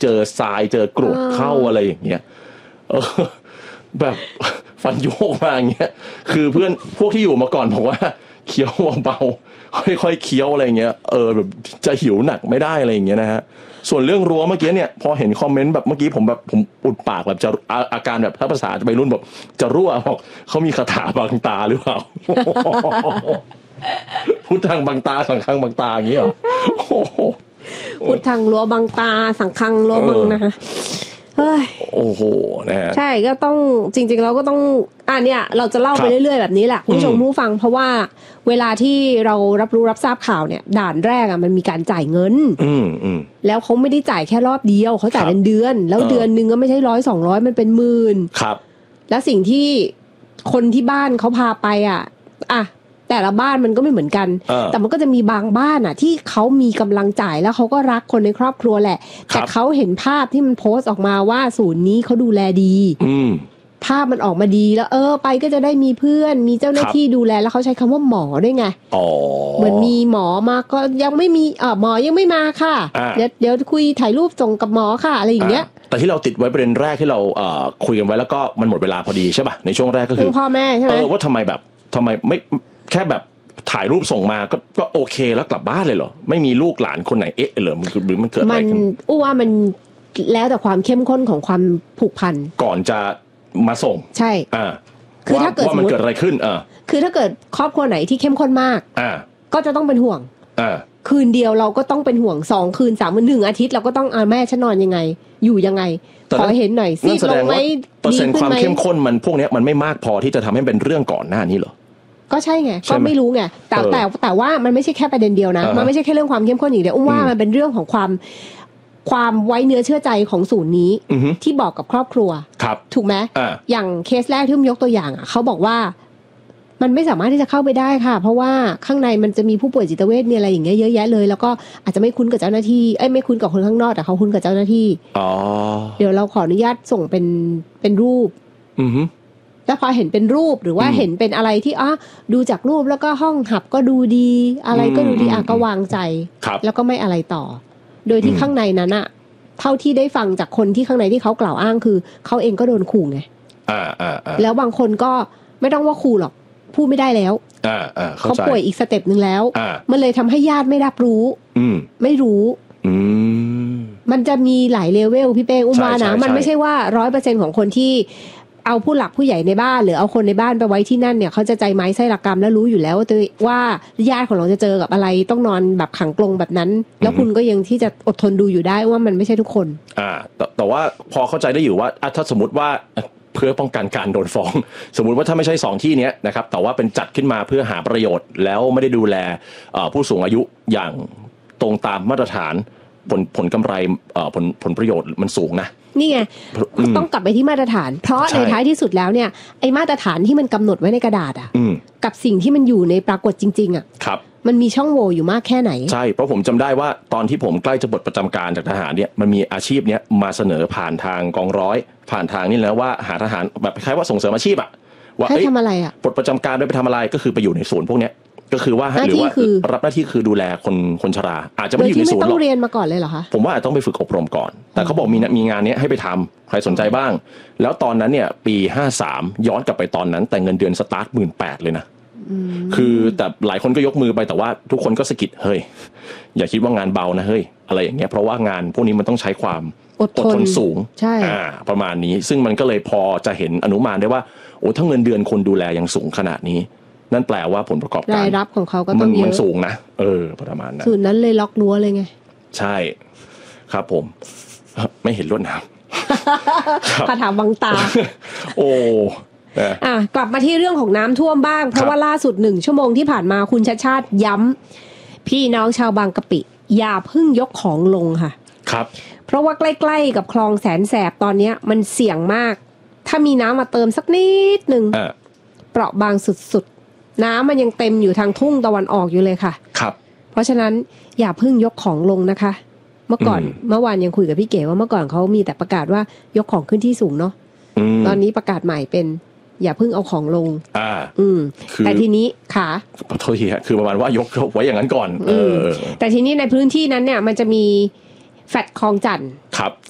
เจอทรายเจอกรวดเข้าอะไรอย่างเงี้ยแบบฟันโยกมาอย่างเงี้ยคือเพื่อนพวกที่อยู่มาก่อนบอกว่าเคี้ยวเบาๆค่อยๆเคี้ยวอะไรอย่างเงี้ยแบบจะหิวหนักไม่ได้อะไรอย่างเงี้ยนะฮะส่วนเรื่องรั้วเมื่อกี้เนี่ยพอเห็นคอมเมนต์แบบเมื่อกี้ผมอุดปากแบบจะอาการแบบถ้าภาษาจะไปรุ่นแบบจะรั่วบอกเขามีคาถาบังตาหรือเปล่า พุทธังบังตาสังฆังบังตาอย่างเงี้ยเหรอพุทธังรั้วบังตาสังฆังรั้วบังนะคะเฮ้ยโอ้โหนะฮะใช่ก็ต้องจริงๆเราก็ต้องเนี่ยเราจะเล่าไปเรื่อยๆแบบนี้แหละคุณผู้ชมผู้ฟังเพราะว่าเวลาที่เรารับรู้รับทราบข่าวเนี่ยด่านแรกมันมีการจ่ายเงินแล้วเขาไม่ได้จ่ายแค่รอบเดียวเขาจ่ายเป็นเดือนแล้วเดือนนึงก็ไม่ใช่100-200มันเป็นหมื่นครับแล้วสิ่งที่คนที่บ้านเขาพาไปแต่ละบ้านมันก็ไม่เหมือนกันแต่มันก็จะมีบางบ้านที่เขามีกำลังจ่ายแล้วเขาก็รักคนในครอบครัวแหละแต่เขาเห็นภาพที่มันโพสต์ออกมาว่าศูนย์นี้เขาดูแลดีภาพมันออกมาดีแล้วไปก็จะได้มีเพื่อนมีเจ้าหน้าที่ดูแลแล้วเขาใช้คำว่าหมอด้วยไงเหมือนมีหมอมาก็ยังไม่มีหมอยังไม่มาค่ะเดี๋ยวคุยถ่ายรูปส่งกับหมอค่ะอะไรอย่างเงี้ยแต่ที่เราติดไว้ประเด็นแรกที่เราคุยกันไว้แล้วก็มันหมดเวลาพอดีใช่ป่ะในช่วงแรกก็คือพ่อแม่ใช่ไหมว่าทำไมไม่แค่แบบถ่ายรูปส่งมาก็โอเคแล้วกลับบ้านเลยเหรอไม่มีลูกหลานคนไหนเหรอหรือมันเกิดอะไรขึ้นว่ามันแล้วแต่ความเข้มข้นของความผูกพันก่อนจะมาส่งใช่คือถ้าเกิดมันเกิดอะไรขึ้นคือถ้าเกิดครอบครัวไหนที่เข้มข้นมากก็จะต้องเป็นห่วงคืนเดียวเราก็ต้องเป็นห่วง2คืน3วัน1อาทิตย์เราก็ต้องแม่ฉันนอนยังไงอยู่ยังไงขอเห็นหน่อยซิลงไหมเปอร์เซ็นต์ความเข้มข้นมันพวกนี้มันไม่มากพอที่จะทำให้เป็นเรื่องก่อนหน้านี้หรอก็ใช่ไงก็ไม่รู้ไงแต่ว่ามันไม่ใช่แค่ประเด็นเดียวนะมันไม่ใช่แค่เรื่องความเข้มข้นอย่างเดียวว่ามันเป็นเรื่องของความไว้เนื้อเชื่อใจของศูนย์นี้ที่บอกกับครอบครัวถูกไหมอย่างเคสแรกที่ยกตัวอย่างเขาบอกว่ามันไม่สามารถที่จะเข้าไปได้ค่ะเพราะว่าข้างในมันจะมีผู้ป่วยจิตเวชมีอะไรอย่างเงี้ยเยอะแยะเลยแล้วก็อาจจะไม่คุ้นกับเจ้าหน้าที่ไม่คุ้นกับคนข้างนอกแต่เขาคุ้นกับเจ้าหน้าที่เดี๋ยวเราขออนุญาตส่งเป็นรูปแล้วพอเห็นเป็นรูปหรือว่าเห็นเป็นอะไรที่ดูจากรูปแล้วก็ห้องหับก็ดูดีอะไรก็ดูดีก็วางใจแล้วก็ไม่อะไรต่อโดยที่ข้างในนั้นเท่าที่ได้ฟังจากคนที่ข้างในที่เขากล่าวอ้างคือเขาเองก็โดนขู่ไงแล้วบางคนก็ไม่ต้องว่าขู่หรอกพูดไม่ได้แล้วเขาป่วยอีกสเต็ปนึงแล้วมันเลยทำให้ญาติไม่รับรู้ไม่รู้มันจะมีหลายเลเวลพี่เป้อุ้มว่านะมันไม่ใช่ว่า 100% ของคนที่เอาผู้หลักผู้ใหญ่ในบ้านหรือเอาคนในบ้านไปไว้ที่นั่นเนี่ยเขาจะใจไม้ไส้หลักกรรมแล้วรู้อยู่แล้วว่าญาติของเราจะเจอกับอะไรต้องนอนแบบขังกรงแบบนั้นแล้วคุณก็ยังที่จะอดทนดูอยู่ได้ว่ามันไม่ใช่ทุกคนแต่ว่าพอเข้าใจได้อยู่ว่าถ้าสมมติว่าเพื่อป้องกันการโดนฟ้องสมมุติว่าถ้าไม่ใช่2ที่นี้นะครับแต่ว่าเป็นจัดขึ้นมาเพื่อหาประโยชน์แล้วไม่ได้ดูแลผู้สูงอายุอย่างตรงตามมาตรฐานผลกำไรผลประโยชน์มันสูงนะนี่ไงต้องกลับไปที่มาตรฐานเพราะในท้ายที่สุดแล้วเนี่ยไอ้มาตรฐานที่มันกำหนดไว้ในกระดาษกับสิ่งที่มันอยู่ในปรากฏจริงๆครับมันมีช่องโหว่อยู่มากแค่ไหนใช่เพราะผมจำได้ว่าตอนที่ผมใกล้จะปลดประจำการจากทหารเนี่ยมันมีอาชีพเนี้ยมาเสนอผ่านทางกองร้อยผ่านทางนี่แล้วว่าหาทหารแบบคล้ายว่าส่งเสริมอาชีพว่าให้ทำอะไรปลดประจำการไปทำอะไรก็คือไปอยู่ในศูนย์พวกเนี้ยก็คือว่าหรือว่ารับหน้าที่คือดูแลคนชราอาจจะไม่อยู่ในศูนย์หรอกไม่ต้องเรียนมาก่อนเลยเหรอคะผมว่าอาจต้องไปฝึกอบรมก่อนแต่เขาบอกมีงานนี้ให้ไปทำใครสนใจบ้างแล้วตอนนั้นเนี่ยปี53ย้อนกลับไปตอนนั้นแต่เงินเดือนสตาร์ท 18,000 เลยนะคือแต่หลายคนก็ยกมือไปแต่ว่าทุกคนก็สะกิดเฮ้ยอย่าคิดว่างานเบานะเฮ้ยอะไรอย่างเงี้ยเพราะว่างานพวกนี้มันต้องใช้ความอดทนสูงใช่ประมาณนี้ซึ่งมันก็เลยพอจะเห็นอนุมานได้ว่าโอ้ถ้าเงินเดือนคนดูแลยังสูงขนาดนี้นั่นแปลว่าผลประกอบการรายรับของเขาก็ต้องเยอะมันสูงนะประมาณนั้นส่วนนั้นเลยล็อกรั้วเลยไงใช่ครับผมไม่เห็นลวดน้ำคาถาบังตาโอ้กลับมาที่เรื่องของน้ำท่วมบ้างเพราะว่าล่าสุด1ชั่วโมงที่ผ่านมาคุณชัชชาติย้ำพี่น้องชาวบางกะปิอย่าเพิ่งยกของลงค่ะครับเพราะว่าใกล้ๆกับคลองแสนแสบตอนนี้มันเสี่ยงมากถ้ามีน้ำมาเติมสักนิดนึงเปราะบางสุดๆน้ำมันยังเต็มอยู่ทางทุ่งตะวันออกอยู่เลยค่ะครับเพราะฉะนั้นอย่าเพิ่งยกของลงนะคะเมื่อวานยังคุยกับพี่เก๋ว่าเมื่อก่อนเขามีแต่ประกาศว่ายกของขึ้นที่สูงเนาะตอนนี้ประกาศใหม่เป็นอย่าเพิ่งเอาของลงแต่ทีนี้ค่ะขอโทษทีคือประมาณว่ายกไว้อย่างนั้นก่อนแต่ทีนี้ในพื้นที่นั้นเนี่ยมันจะมีแฟลตคลองจันทน์